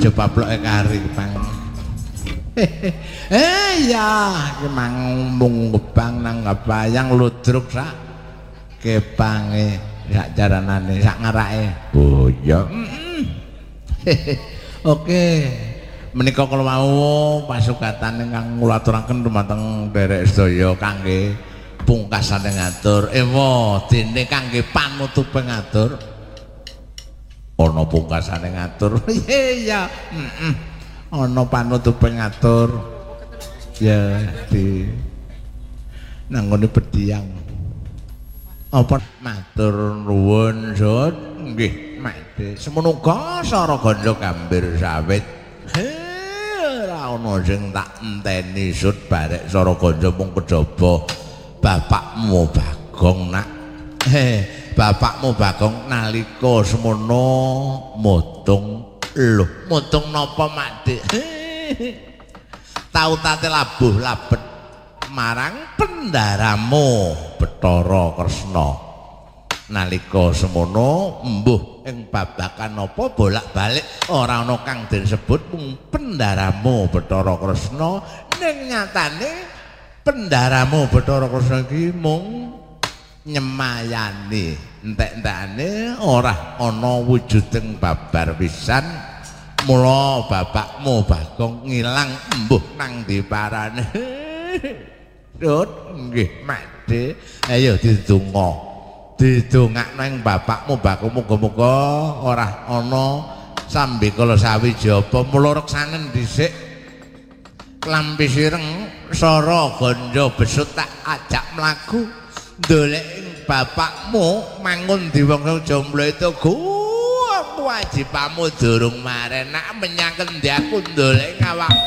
coba bloke kari Pang. Ya, ki mang mung gebang nang kebayang ludruk sak kepange sak jaranane sak ngarake. Oh iya. Oke. Menika kula mau pasukatan ingkang kula aturaken dumateng derek sedaya kangge pungkasane ngatur ewa dene kangge panutupe ngatur ana pungkasane ngatur. Iya. Ana panutupe ngatur ya di nanggone bedhiang apa matur nuwun Sud nggih Made semono uga Sara Ganja Gambir Sawit ora ana sing tak enteni Sud barek Sara Ganja mung kejaba bapakmu Bagong nak bapakmu Bagong nalika semono mutung lho mutung napa Made tau tate labuh labet marang pendaramu Bathara Kresna nalika semono mbuh ing babakan napa bolak-balik ora ana kang disebut mung pendaramu Bathara Kresna ning nyatane pendaramu Bathara Kresna iki mung nyemayani entek-entekane ora ana wujuding babar pisan mula bapakmu Bagong ngilang embuh nang diparane. Dut nggih Made ayo didonga didongakno ing bapakmu Bagong muga-muga ora ana sambekala sawijaba mula reksanen dhisik klambi sireng Sara Ganja besut tak ajak mlaku ndolek ing bapakmu mangun diwong jomblo itu kewajibanmu durung mare nak menyang kendi aku ndolek ngawak